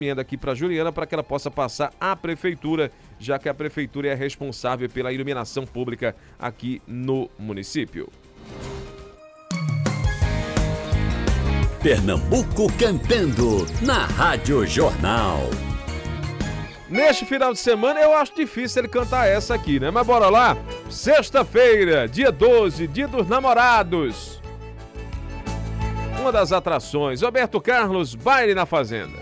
aqui para Juliana para que ela possa passar à prefeitura, já que a prefeitura é responsável pela iluminação pública aqui no município. Pernambuco cantando na Rádio Jornal. Neste final de semana eu acho difícil ele cantar essa aqui, né? Mas bora lá. Sexta-feira, dia 12, dia dos namorados. Uma das atrações, Roberto Carlos, Baile na Fazenda.